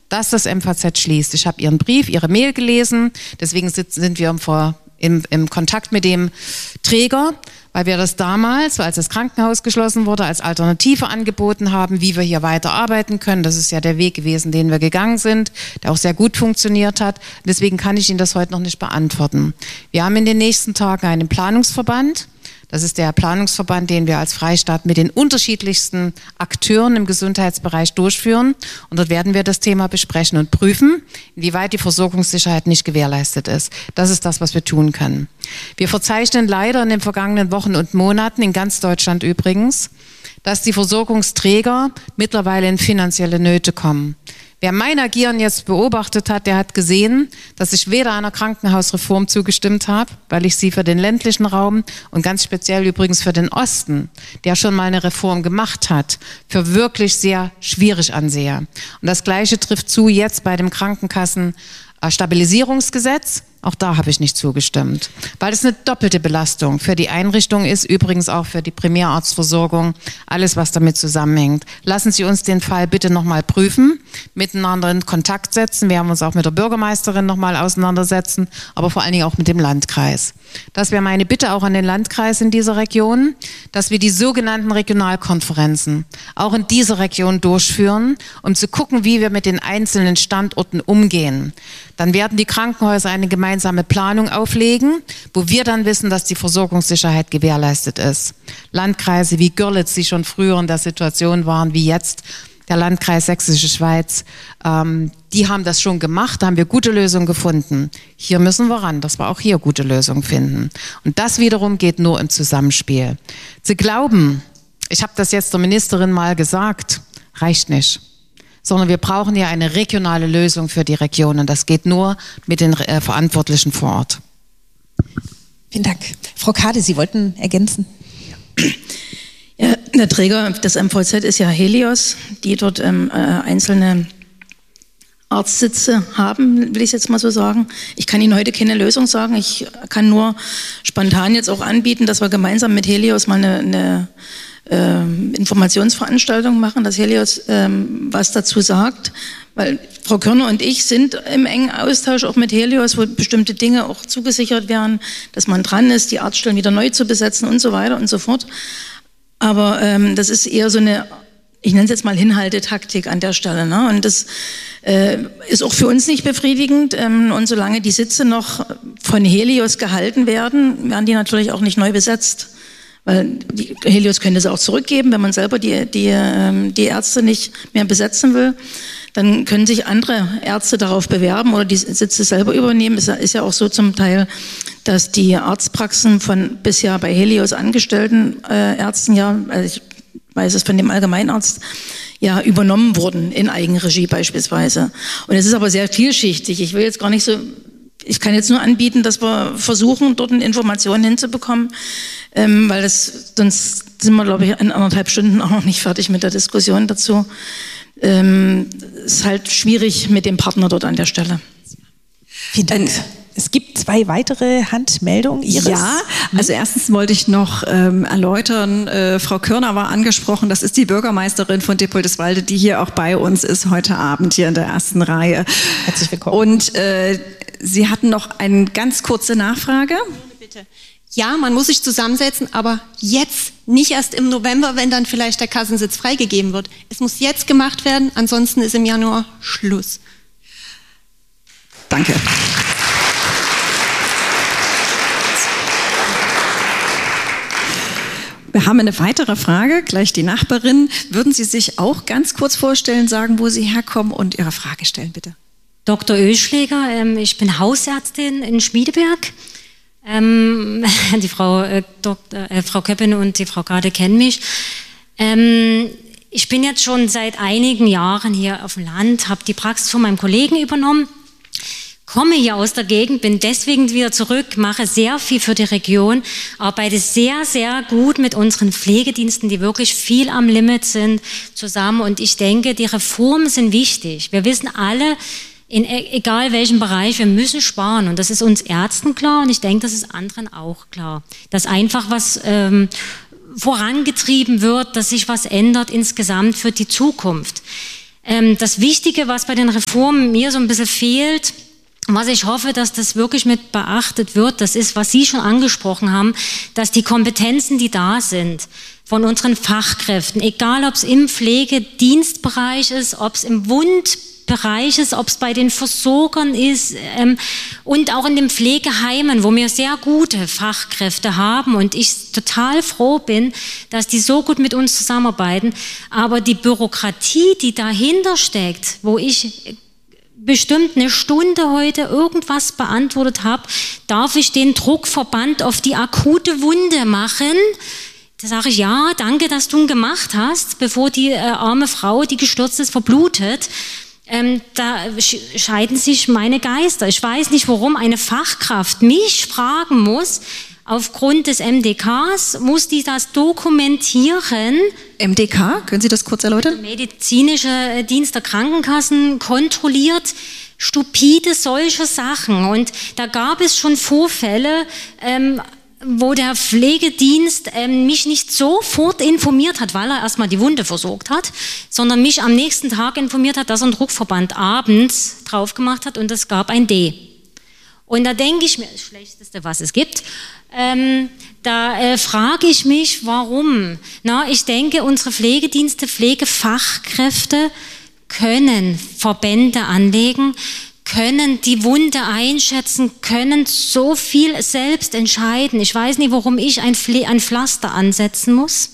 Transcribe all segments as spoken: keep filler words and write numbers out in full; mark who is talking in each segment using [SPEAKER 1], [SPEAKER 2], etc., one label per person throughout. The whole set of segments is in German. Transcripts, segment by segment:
[SPEAKER 1] dass das M V Z schließt. Ich habe Ihren Brief, Ihre Mail gelesen, deswegen sind wir im, im, im Kontakt mit dem Träger, weil wir das damals, als das Krankenhaus geschlossen wurde, als Alternative angeboten haben, wie wir hier weiter arbeiten können. Das ist ja der Weg gewesen, den wir gegangen sind, der auch sehr gut funktioniert hat. Deswegen kann ich Ihnen das heute noch nicht beantworten. Wir haben in den nächsten Tagen einen Planungsverband. Das ist der Planungsverband, den wir als Freistaat mit den unterschiedlichsten Akteuren im Gesundheitsbereich durchführen. Und dort werden wir das Thema besprechen und prüfen, inwieweit die Versorgungssicherheit nicht gewährleistet ist. Das ist das, was wir tun können. Wir verzeichnen leider in den vergangenen Wochen und Monaten, in ganz Deutschland übrigens, dass die Versorgungsträger mittlerweile in finanzielle Nöte kommen. Wer mein Agieren jetzt beobachtet hat, der hat gesehen, dass ich weder einer Krankenhausreform zugestimmt habe, weil ich sie für den ländlichen Raum und ganz speziell übrigens für den Osten, der schon mal eine Reform gemacht hat, für wirklich sehr schwierig ansehe. Und das Gleiche trifft zu jetzt bei dem Krankenkassenstabilisierungsgesetz. Auch da habe ich nicht zugestimmt, weil es eine doppelte Belastung für die Einrichtung ist, übrigens auch für die Primärarztversorgung, alles, was damit zusammenhängt. Lassen Sie uns den Fall bitte nochmal prüfen, miteinander in Kontakt setzen. Wir werden uns auch mit der Bürgermeisterin nochmal auseinandersetzen, aber vor allen Dingen auch mit dem Landkreis. Das wäre meine Bitte auch an den Landkreis in dieser Region, dass wir die sogenannten Regionalkonferenzen auch in dieser Region durchführen, um zu gucken, wie wir mit den einzelnen Standorten umgehen. Dann werden die Krankenhäuser eine gemeinsame Planung auflegen, wo wir dann wissen, dass die Versorgungssicherheit gewährleistet ist. Landkreise wie Görlitz, die schon früher in der Situation waren wie jetzt, der Landkreis Sächsische Schweiz, ähm, die haben das schon gemacht, da haben wir gute Lösungen gefunden. Hier müssen wir ran, dass wir auch hier gute Lösungen finden. Und das wiederum geht nur im Zusammenspiel. Zu glauben, ich habe das jetzt der Ministerin mal gesagt, reicht nicht. Sondern wir brauchen ja eine regionale Lösung für die Region. Und das geht nur mit den äh, Verantwortlichen vor Ort.
[SPEAKER 2] Vielen Dank. Frau Kade, Sie wollten ergänzen.
[SPEAKER 3] Ja, der Träger des M V Z ist ja Helios, die dort ähm, äh, einzelne Arztsitze haben, will ich jetzt mal so sagen. Ich kann Ihnen heute keine Lösung sagen. Ich kann nur spontan jetzt auch anbieten, dass wir gemeinsam mit Helios mal eine, eine äh, Informationsveranstaltung machen, dass Helios ähm, was dazu sagt. Weil Frau Körner und ich sind im engen Austausch auch mit Helios, wo bestimmte Dinge auch zugesichert werden, dass man dran ist, die Arztstellen wieder neu zu besetzen und so weiter und so fort. Aber ähm, das ist eher so eine, ich nenne es jetzt mal Hinhaltetaktik an der Stelle. Ne? Und das äh, ist auch für uns nicht befriedigend. Ähm, und solange die Sitze noch von Helios gehalten werden, werden die natürlich auch nicht neu besetzt. Weil die Helios könnte sie auch zurückgeben, wenn man selber die, die, ähm, die Ärzte nicht mehr besetzen will. Dann können sich andere Ärzte darauf bewerben oder die Sitze selber übernehmen. Es ist ja auch so zum Teil, dass die Arztpraxen von bisher bei Helios angestellten äh, Ärzten, ja, also ich weiß es von dem Allgemeinarzt, ja, übernommen wurden in Eigenregie beispielsweise. Und es ist aber sehr vielschichtig. Ich will jetzt gar nicht so, ich kann jetzt nur anbieten, dass wir versuchen, dort Informationen hinzubekommen, ähm, weil das, sonst sind wir, glaube ich, in anderthalb Stunden auch noch nicht fertig mit der Diskussion dazu. Ähm, ist halt schwierig mit dem Partner dort an der Stelle.
[SPEAKER 2] Vielen Dank. Es gibt zwei weitere Handmeldungen. Iris.
[SPEAKER 4] Ja, also erstens wollte ich noch ähm, erläutern, äh, Frau Körner war angesprochen, das ist die Bürgermeisterin von Dippoldiswalde, die hier auch bei uns ist heute Abend hier in der ersten Reihe.
[SPEAKER 2] Herzlich willkommen.
[SPEAKER 4] Und äh, Sie hatten noch eine ganz kurze Nachfrage.
[SPEAKER 5] Bitte. Ja, man muss sich zusammensetzen, aber jetzt, nicht erst im November, wenn dann vielleicht der Kassensitz freigegeben wird. Es muss jetzt gemacht werden, ansonsten ist im Januar Schluss.
[SPEAKER 4] Danke. Wir haben eine weitere Frage, gleich die Nachbarin. Würden Sie sich auch ganz kurz vorstellen, sagen, wo Sie herkommen und Ihre Frage stellen, bitte?
[SPEAKER 6] Doktor Oeschläger, ähm, ich bin Hausärztin in Schmiedeberg. Ähm, die Frau, äh, Doktor, äh, Frau Köppen und die Frau Kade kennen mich. Ähm, ich bin jetzt schon seit einigen Jahren hier auf dem Land, habe die Praxis von meinem Kollegen übernommen, komme hier aus der Gegend, bin deswegen wieder zurück, mache sehr viel für die Region, arbeite sehr, sehr gut mit unseren Pflegediensten, die wirklich viel am Limit sind, zusammen. Und ich denke, die Reformen sind wichtig. Wir wissen alle, in egal welchem Bereich, wir müssen sparen. Und das ist uns Ärzten klar und ich denke, das ist anderen auch klar. Dass einfach was ähm, vorangetrieben wird, dass sich was ändert insgesamt für die Zukunft. Ähm, das Wichtige, was bei den Reformen mir so ein bisschen fehlt, was ich hoffe, dass das wirklich mit beachtet wird, das ist, was Sie schon angesprochen haben, dass die Kompetenzen, die da sind, von unseren Fachkräften, egal ob es im Pflegedienstbereich ist, ob es im Wundbereich ist, ob es bei den Versorgern ist ähm, und auch in den Pflegeheimen, wo wir sehr gute Fachkräfte haben und ich total froh bin, dass die so gut mit uns zusammenarbeiten. Aber die Bürokratie, die dahinter steckt, wo ich bestimmt eine Stunde heute irgendwas beantwortet habe, darf ich den Druckverband auf die akute Wunde machen? Da sage ich, ja, danke, dass du ihn gemacht hast, bevor die äh, arme Frau, die gestürzt ist, verblutet. Ähm, da scheiden sich meine Geister. Ich weiß nicht, warum eine Fachkraft mich fragen muss, aufgrund des M D Ks, muss die das dokumentieren.
[SPEAKER 4] M D K, können Sie das kurz erläutern?
[SPEAKER 6] Medizinische Dienst der Krankenkassen kontrolliert stupide solche Sachen. Und da gab es schon Vorfälle, ähm, wo der Pflegedienst ähm, mich nicht sofort informiert hat, weil er erstmal die Wunde versorgt hat, sondern mich am nächsten Tag informiert hat, dass er einen Druckverband abends drauf gemacht hat und es gab ein D. Und da denke ich mir, das Schlechteste, was es gibt, ähm, da äh, frage ich mich, warum? Na, ich denke, unsere Pflegedienste, Pflegefachkräfte können Verbände anlegen, können die Wunde einschätzen, können so viel selbst entscheiden. Ich weiß nicht, warum ich ein, Pfle- ein Pflaster ansetzen muss.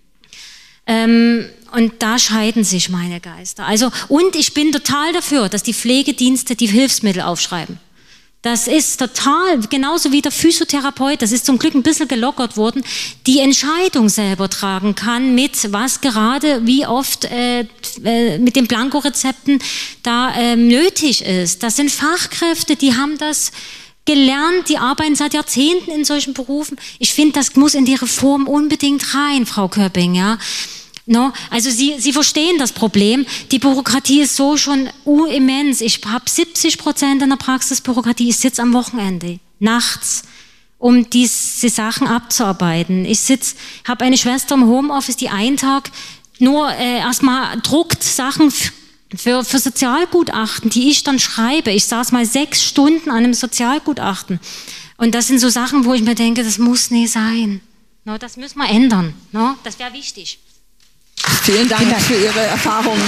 [SPEAKER 6] Ähm, und da scheiden sich meine Geister. Also, und ich bin total dafür, dass die Pflegedienste die Hilfsmittel aufschreiben. Das ist total, genauso wie der Physiotherapeut, das ist zum Glück ein bisschen gelockert worden, die Entscheidung selber tragen kann mit, was gerade, wie oft äh, äh, mit den Blankorezepten da äh, nötig ist. Das sind Fachkräfte, die haben das gelernt, die arbeiten seit Jahrzehnten in solchen Berufen. Ich finde, das muss in die Reform unbedingt rein, Frau Köpping, ja. No, also Sie, Sie verstehen das Problem. Die Bürokratie ist so schon immens. Ich habe siebzig Prozent in der Praxisbürokratie. Ich sitze am Wochenende, nachts, um diese Sachen abzuarbeiten. Ich sitze, habe eine Schwester im Homeoffice, die einen Tag nur äh, erstmal druckt Sachen für, für Sozialgutachten, die ich dann schreibe. Ich saß mal sechs Stunden an einem Sozialgutachten. Und das sind so Sachen, wo ich mir denke, das muss nicht sein. No, das müssen wir ändern. No, das wäre wichtig.
[SPEAKER 4] Vielen Dank, Vielen Dank für Ihre Erfahrungen.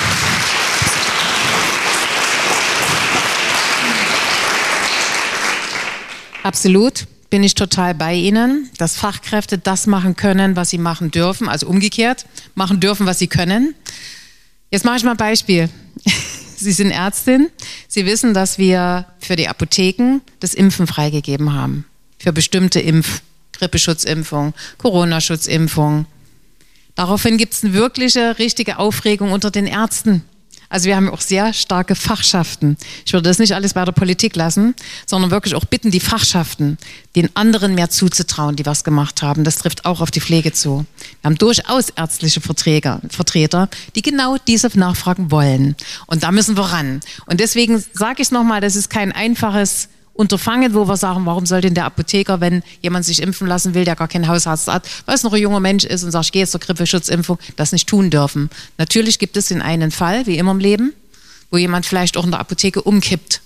[SPEAKER 1] Absolut, bin ich total bei Ihnen, dass Fachkräfte das machen können, was sie machen dürfen, also umgekehrt, machen dürfen, was sie können. Jetzt mache ich mal ein Beispiel. Sie sind Ärztin, Sie wissen, dass wir für die Apotheken das Impfen freigegeben haben. Für bestimmte Impf-, Grippeschutzimpfung, Corona-Schutzimpfung. Daraufhin gibt es eine wirkliche, richtige Aufregung unter den Ärzten. Also wir haben auch sehr starke Fachschaften. Ich würde das nicht alles bei der Politik lassen, sondern wirklich auch bitten, die Fachschaften, den anderen mehr zuzutrauen, die was gemacht haben. Das trifft auch auf die Pflege zu. Wir haben durchaus ärztliche Vertreter, Vertreter, die genau diese Nachfragen wollen. Und da müssen wir ran. Und deswegen sage ich es nochmal, das ist kein einfaches Unterfangen, wo wir sagen, warum soll denn der Apotheker, wenn jemand sich impfen lassen will, der gar keinen Hausarzt hat, weil es noch ein junger Mensch ist und sagt, ich gehe jetzt zur Grippeschutzimpfung, das nicht tun dürfen. Natürlich gibt es den einen Fall, wie immer im Leben, wo jemand vielleicht auch in der Apotheke umkippt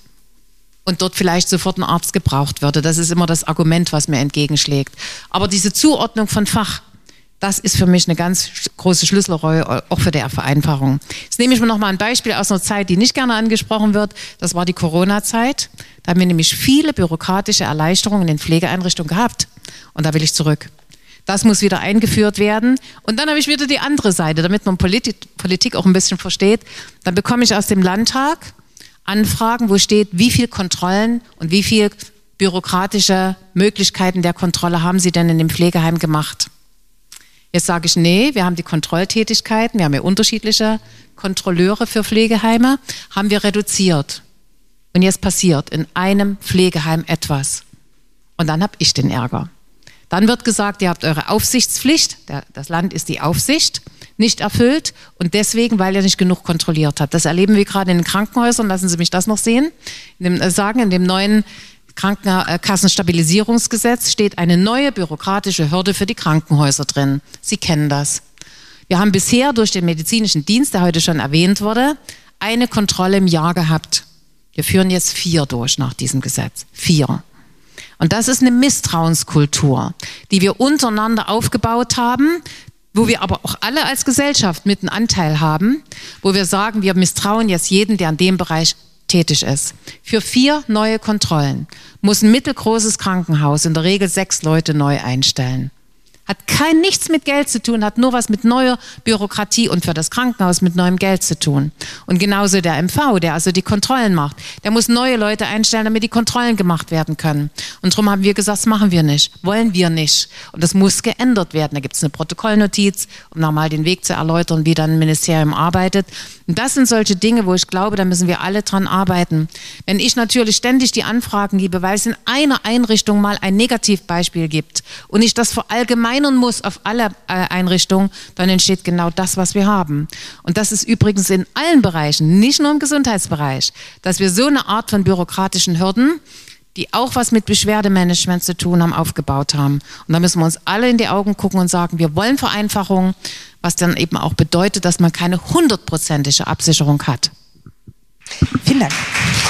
[SPEAKER 1] und dort vielleicht sofort ein Arzt gebraucht würde. Das ist immer das Argument, was mir entgegenschlägt. Aber diese Zuordnung von Fach, das ist für mich eine ganz große Schlüsselrolle, auch für die Vereinfachung. Jetzt nehme ich mir noch mal ein Beispiel aus einer Zeit, die nicht gerne angesprochen wird. Das war die Corona-Zeit. Da haben wir nämlich viele bürokratische Erleichterungen in den Pflegeeinrichtungen gehabt. Und da will ich zurück. Das muss wieder eingeführt werden. Und dann habe ich wieder die andere Seite, damit man Politik, Politik auch ein bisschen versteht. Dann bekomme ich aus dem Landtag Anfragen, wo steht, wie viel Kontrollen und wie viel bürokratische Möglichkeiten der Kontrolle haben Sie denn in dem Pflegeheim gemacht? Jetzt sage ich, nee, wir haben die Kontrolltätigkeiten, wir haben ja unterschiedliche Kontrolleure für Pflegeheime, haben wir reduziert. Und jetzt passiert in einem Pflegeheim etwas. Und dann habe ich den Ärger. Dann wird gesagt, ihr habt eure Aufsichtspflicht, der, das Land ist die Aufsicht, nicht erfüllt und deswegen, weil ihr nicht genug kontrolliert habt. Das erleben wir gerade in den Krankenhäusern, lassen Sie mich das noch sehen, in dem, äh, sagen, in dem neuen Krankenkassenstabilisierungsgesetz steht eine neue bürokratische Hürde für die Krankenhäuser drin. Sie kennen das. Wir haben bisher durch den medizinischen Dienst, der heute schon erwähnt wurde, eine Kontrolle im Jahr gehabt. Wir führen jetzt vier durch nach diesem Gesetz. Vier. Und das ist eine Misstrauenskultur, die wir untereinander aufgebaut haben, wo wir aber auch alle als Gesellschaft mit einem Anteil haben, wo wir sagen, wir misstrauen jetzt jeden, der in dem Bereich tätig ist. Für vier neue Kontrollen muss ein mittelgroßes Krankenhaus in der Regel sechs Leute neu einstellen. Hat kein nichts mit Geld zu tun, hat nur was mit neuer Bürokratie und für das Krankenhaus mit neuem Geld zu tun. Und genauso der M V, der also die Kontrollen macht, der muss neue Leute einstellen, damit die Kontrollen gemacht werden können. Und darum haben wir gesagt, das machen wir nicht, wollen wir nicht. Und das muss geändert werden. Da gibt es eine Protokollnotiz, um nochmal den Weg zu erläutern, wie dann ein Ministerium arbeitet. Und das sind solche Dinge, wo ich glaube, da müssen wir alle dran arbeiten. Wenn ich natürlich ständig die Anfragen gebe, weil es in einer Einrichtung mal ein Negativbeispiel gibt und ich das verallgemeinern muss auf alle Einrichtungen, dann entsteht genau das, was wir haben. Und das ist übrigens in allen Bereichen, nicht nur im Gesundheitsbereich, dass wir so eine Art von bürokratischen Hürden, die auch was mit Beschwerdemanagement zu tun haben, aufgebaut haben. Und da müssen wir uns alle in die Augen gucken und sagen, wir wollen Vereinfachung, was dann eben auch bedeutet, dass man keine hundertprozentige Absicherung hat.
[SPEAKER 2] Vielen Dank.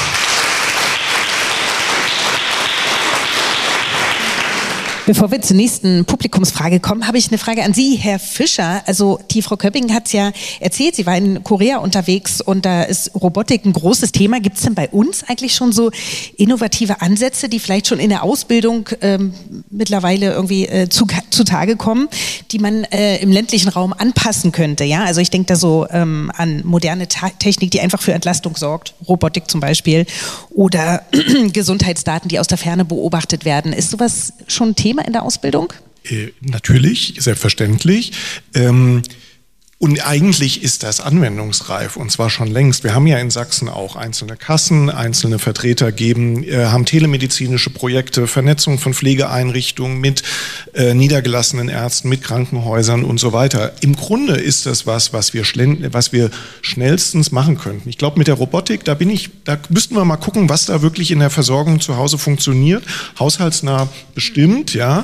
[SPEAKER 2] Bevor wir zur nächsten Publikumsfrage kommen, habe ich eine Frage an Sie, Herr Fischer. Also die Frau Köpping hat es ja erzählt, sie war in Korea unterwegs und da ist Robotik ein großes Thema. Gibt es denn bei uns eigentlich schon so innovative Ansätze, die vielleicht schon in der Ausbildung ähm, mittlerweile irgendwie äh, zu, zutage kommen, die man äh, im ländlichen Raum anpassen könnte? Ja, also ich denke da so ähm, an moderne Ta- Technik, die einfach für Entlastung sorgt, Robotik zum Beispiel, oder Gesundheitsdaten, die aus der Ferne beobachtet werden. Ist sowas schon ein Thema in der Ausbildung?
[SPEAKER 7] Äh, natürlich, selbstverständlich. Ähm, und eigentlich ist das anwendungsreif und zwar schon längst. Wir haben ja in Sachsen auch einzelne Kassen, einzelne Vertreter geben, äh, haben telemedizinische Projekte, Vernetzung von Pflegeeinrichtungen mit äh, niedergelassenen Ärzten, mit Krankenhäusern und so weiter. Im Grunde ist das was, was wir, schnell, was wir schnellstens machen könnten. Ich glaube, mit der Robotik, da bin ich, da müssten wir mal gucken, was da wirklich in der Versorgung zu Hause funktioniert. Haushaltsnah bestimmt, ja.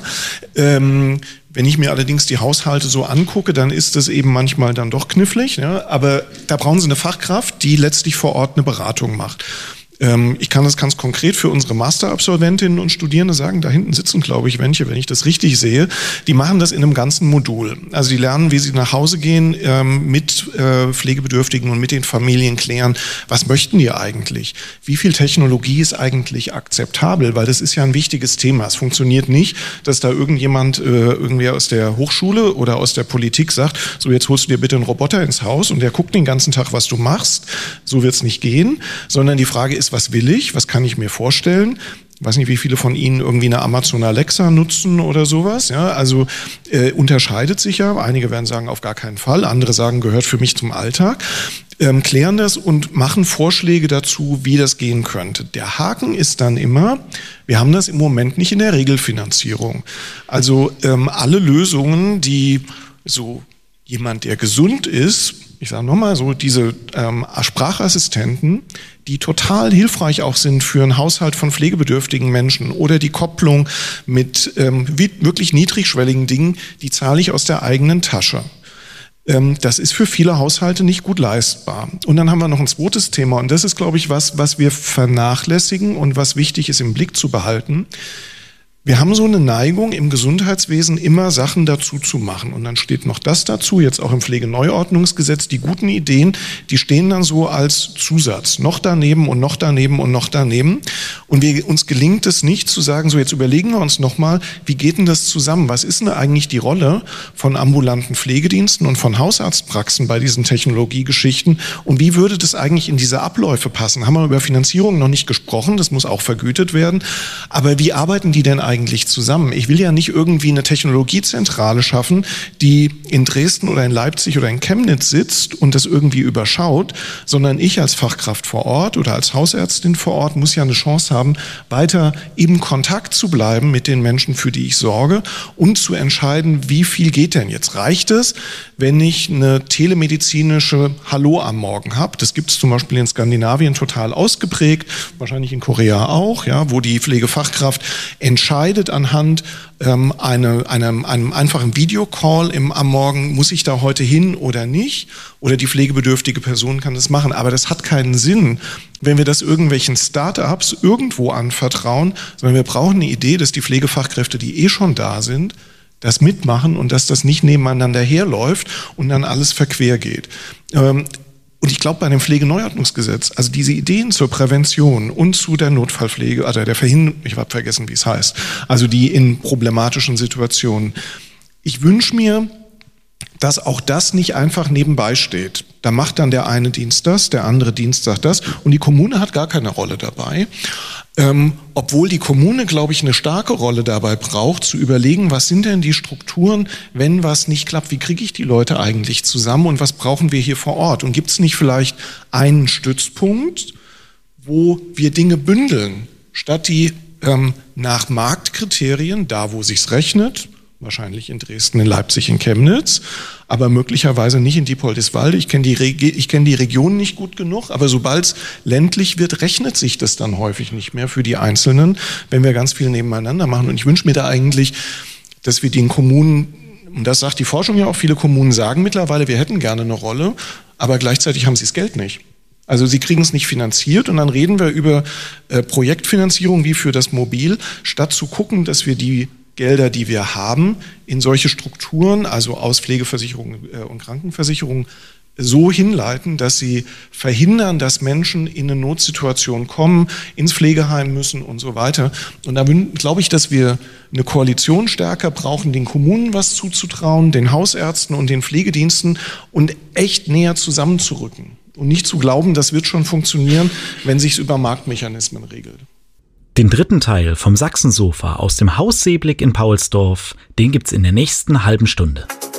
[SPEAKER 7] Ähm, Wenn ich mir allerdings die Haushalte so angucke, dann ist das eben manchmal dann doch knifflig. Ja? Aber da brauchen Sie eine Fachkraft, die letztlich vor Ort eine Beratung macht. Ähm, ich kann das ganz konkret für unsere Masterabsolventinnen und Studierende sagen. Da hinten sitzen, glaube ich, welche, wenn ich das richtig sehe. Die machen das in einem ganzen Modul. Also die lernen, wie sie nach Hause gehen, ähm, mit äh, Pflegebedürftigen und mit den Familien klären, was möchten die eigentlich? Wie viel Technologie ist eigentlich akzeptabel? Weil das ist ja ein wichtiges Thema. Es funktioniert nicht, dass da irgendjemand, äh, irgendwer aus der Hochschule oder aus der Politik sagt, so jetzt holst du dir bitte einen Roboter ins Haus und der guckt den ganzen Tag, was du machst. So wird es nicht gehen. Sondern die Frage ist, was will ich? Was kann ich mir vorstellen? Ich weiß nicht, wie viele von Ihnen irgendwie eine Amazon Alexa nutzen oder sowas. Ja, also äh, unterscheidet sich ja. Einige werden sagen, auf gar keinen Fall. Andere sagen, gehört für mich zum Alltag. Ähm, klären das und machen Vorschläge dazu, wie das gehen könnte. Der Haken ist dann immer, wir haben das im Moment nicht in der Regelfinanzierung. Also ähm, alle Lösungen, die so jemand, der gesund ist, ich sage nochmal so, diese ähm, Sprachassistenten, die total hilfreich auch sind für einen Haushalt von pflegebedürftigen Menschen oder die Kopplung mit ähm, wirklich niedrigschwelligen Dingen, die zahle ich aus der eigenen Tasche. Ähm, das ist für viele Haushalte nicht gut leistbar. Und dann haben wir noch ein zweites Thema und das ist, glaube ich, was, was wir vernachlässigen und was wichtig ist im Blick zu behalten. Wir haben so eine Neigung im Gesundheitswesen, immer Sachen dazu zu machen. Und dann steht noch das dazu, jetzt auch im Pflegeneuordnungsgesetz, die guten Ideen, die stehen dann so als Zusatz. Noch daneben und noch daneben und noch daneben. Und wir, uns gelingt es nicht zu sagen, so jetzt überlegen wir uns nochmal, wie geht denn das zusammen? Was ist denn eigentlich die Rolle von ambulanten Pflegediensten und von Hausarztpraxen bei diesen Technologiegeschichten? Und wie würde das eigentlich in diese Abläufe passen? Haben wir über Finanzierung noch nicht gesprochen, das muss auch vergütet werden. Aber wie arbeiten die denn eigentlich eigentlich zusammen? Ich will ja nicht irgendwie eine Technologiezentrale schaffen, die in Dresden oder in Leipzig oder in Chemnitz sitzt und das irgendwie überschaut, sondern ich als Fachkraft vor Ort oder als Hausärztin vor Ort muss ja eine Chance haben, weiter im Kontakt zu bleiben mit den Menschen, für die ich sorge und zu entscheiden, wie viel geht denn jetzt? Reicht es, wenn ich eine telemedizinische Hallo am Morgen habe? Das gibt es zum Beispiel in Skandinavien total ausgeprägt, wahrscheinlich in Korea auch, ja, wo die Pflegefachkraft entscheidet, entscheidet anhand ähm, eine, einem, einem einfachen Videocall im, am Morgen, muss ich da heute hin oder nicht? Oder die pflegebedürftige Person kann das machen. Aber das hat keinen Sinn, wenn wir das irgendwelchen Start-ups irgendwo anvertrauen, sondern wir brauchen eine Idee, dass die Pflegefachkräfte, die eh schon da sind, das mitmachen und dass das nicht nebeneinander herläuft und dann alles verquer geht. Ähm, Und ich glaube, bei dem Pflegeneuordnungsgesetz, also diese Ideen zur Prävention und zu der Notfallpflege, also der Verhinderung, ich habe vergessen, wie es heißt, also die in problematischen Situationen. Ich wünsche mir, dass auch das nicht einfach nebenbei steht. Da macht dann der eine Dienst das, der andere Dienst sagt das und die Kommune hat gar keine Rolle dabei. Ähm, obwohl die Kommune, glaube ich, eine starke Rolle dabei braucht, zu überlegen, was sind denn die Strukturen, wenn was nicht klappt, wie kriege ich die Leute eigentlich zusammen und was brauchen wir hier vor Ort? Und gibt es nicht vielleicht einen Stützpunkt, wo wir Dinge bündeln, statt die ähm, nach Marktkriterien, da wo sich's rechnet, wahrscheinlich in Dresden, in Leipzig, in Chemnitz, aber möglicherweise nicht in Diepoldiswalde. Ich kenne die, Regi- ich kenn die Region nicht gut genug, aber sobald es ländlich wird, rechnet sich das dann häufig nicht mehr für die Einzelnen, wenn wir ganz viel nebeneinander machen. Und ich wünsche mir da eigentlich, dass wir den Kommunen, und das sagt die Forschung ja auch, viele Kommunen sagen mittlerweile, wir hätten gerne eine Rolle, aber gleichzeitig haben sie das Geld nicht. Also sie kriegen es nicht finanziert und dann reden wir über äh, Projektfinanzierung wie für das Mobil, statt zu gucken, dass wir die Gelder, die wir haben, in solche Strukturen, also aus Pflegeversicherungen und Krankenversicherungen, so hinleiten, dass sie verhindern, dass Menschen in eine Notsituation kommen, ins Pflegeheim müssen und so weiter. Und da glaube ich, dass wir eine Koalition stärker brauchen, den Kommunen was zuzutrauen, den Hausärzten und den Pflegediensten und echt näher zusammenzurücken. Und nicht zu glauben, das wird schon funktionieren, wenn sich es über Marktmechanismen regelt.
[SPEAKER 8] Den dritten Teil vom Sachsensofa aus dem Haus Seeblick in Paulsdorf, den gibt's in der nächsten halben Stunde.